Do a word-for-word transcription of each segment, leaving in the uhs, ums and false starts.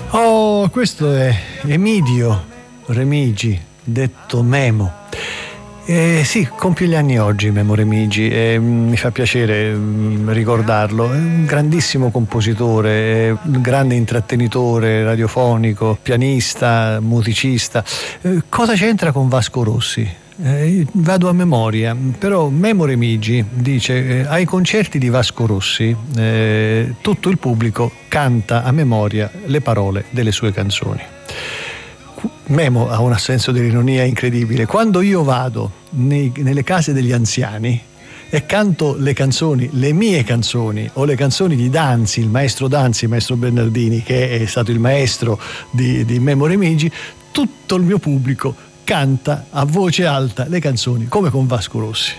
Oh, questo è Emidio Remigi, detto Memo. Eh, sì, compie gli anni oggi Memo Remigi e mi fa piacere mh, ricordarlo. È un grandissimo compositore, un grande intrattenitore radiofonico, pianista, musicista. Eh, cosa c'entra con Vasco Rossi? Eh, vado a memoria, però Memo Remigi dice eh, ai concerti di Vasco Rossi eh, tutto il pubblico canta a memoria le parole delle sue canzoni. Memo ha un senso dell'ironia incredibile. Quando io vado nei, nelle case degli anziani e canto le canzoni, le mie canzoni o le canzoni di Danzi, il maestro Danzi, il maestro Bernardini, che è stato il maestro di, di Memo Remigi, tutto il mio pubblico canta a voce alta le canzoni come con Vasco Rossi.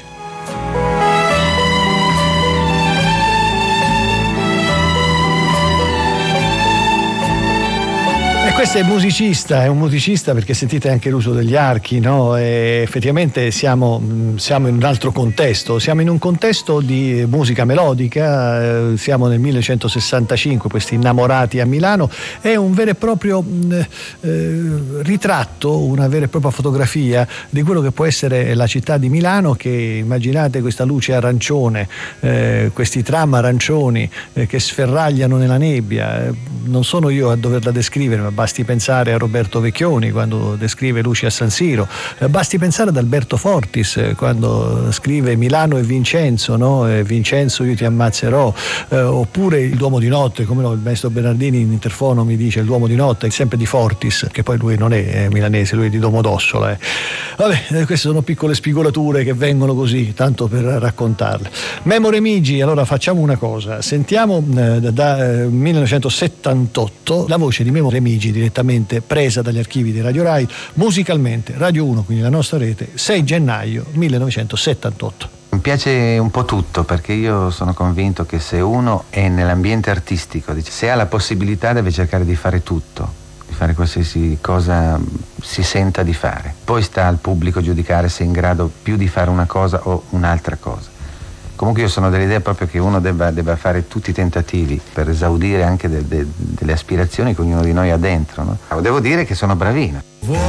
E questo è musicista, è un musicista perché sentite anche l'uso degli archi, no? E effettivamente siamo, siamo in un altro contesto, siamo in un contesto di musica melodica, eh, siamo nel millecentosessantacinque, questi innamorati a Milano, è un vero e proprio eh, ritratto, una vera e propria fotografia di quello che può essere la città di Milano, che immaginate questa luce arancione, eh, questi tram arancioni eh, che sferragliano nella nebbia, eh, non sono io a doverla descrivere, ma basti pensare a Roberto Vecchioni quando descrive Luci a San Siro, eh, basti pensare ad Alberto Fortis eh, quando scrive Milano e Vincenzo, no? eh, Vincenzo io ti ammazzerò, eh, oppure il Duomo di notte, come no, il maestro Bernardini in interfono mi dice il Duomo di notte, sempre di Fortis, che poi lui non è milanese, lui è di Domodossola. Eh. Vabbè, eh, queste sono piccole spigolature che vengono così, tanto per raccontarle. Memo Remigi, allora facciamo una cosa, sentiamo eh, da eh, millenovecentosettantotto la voce di Memo Remigi direttamente presa dagli archivi di Radio Rai, musicalmente Radio uno, quindi la nostra rete, sei gennaio millenovecentosettantotto. Mi piace un po' tutto, perché io sono convinto che se uno è nell'ambiente artistico, se ha la possibilità deve cercare di fare tutto, di fare qualsiasi cosa si senta di fare. Poi sta al pubblico giudicare se è in grado più di fare una cosa o un'altra cosa. Comunque io sono dell'idea proprio che uno debba, debba fare tutti i tentativi per esaudire anche de, de, delle aspirazioni che ognuno di noi ha dentro, no? Devo dire che sono bravino.